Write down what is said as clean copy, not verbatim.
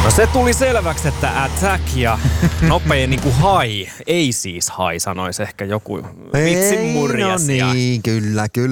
No se tuli selväksi, että attack ja nopea niinku hai, ei siis hai, sanoisi ehkä joku vitsin murjas. No niin, kyllä.